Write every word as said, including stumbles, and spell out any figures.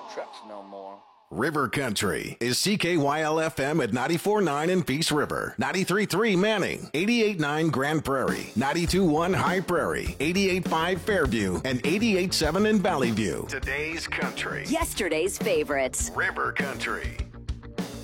trucks no more. River Country is C K Y L F M at ninety-four point nine in Peace River, ninety-three point three Manning, eighty-eight point nine Grand Prairie, ninety-two point one High Prairie, eighty-eight point five Fairview, and eighty-eight point seven in Valley View. Today's country. Yesterday's favorites. River Country.